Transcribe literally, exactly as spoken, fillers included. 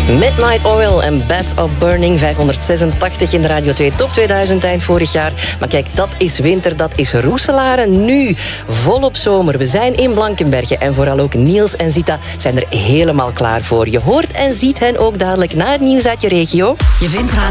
Midnight Oil en Bad of Burning, vijfhonderdzesentachtig in de Radio twee Top tweeduizend eind vorig jaar. Maar kijk, dat is winter, dat is Roeselare. Nu volop zomer. We zijn in Blankenberge en vooral ook Niels en Zita zijn er helemaal klaar voor. Je hoort en ziet hen ook dadelijk na het nieuws uit je regio. Je vindt Radio